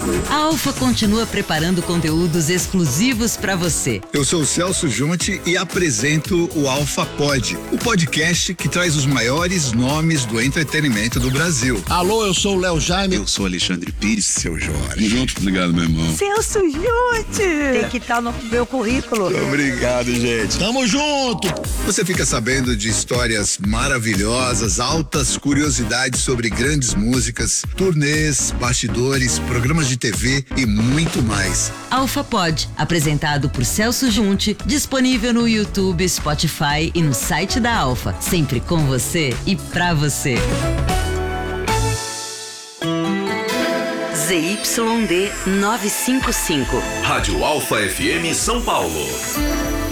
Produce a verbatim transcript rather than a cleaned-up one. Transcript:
A Alfa continua preparando conteúdos exclusivos para você. Eu sou o Celso Junti e apresento o Alfa Pod, o podcast que traz os maiores nomes do entretenimento do Brasil. Alô, eu sou o Léo Jaime. Eu sou Alexandre Pires, seu Jorge. Tamo junto, obrigado, meu irmão. Celso Junti. Tem que estar no meu currículo. Obrigado, gente. Tamo junto. Você fica sabendo de histórias maravilhosas, altas curiosidades sobre grandes músicas, turnês, bastidores, programas de T V e muito mais. Alfa Pod, apresentado por Celso Junti, disponível no YouTube, Spotify e no site da Alfa. Sempre com você e pra você. Z Y D novecentos e cinquenta e cinco. Rádio Alfa F M São Paulo.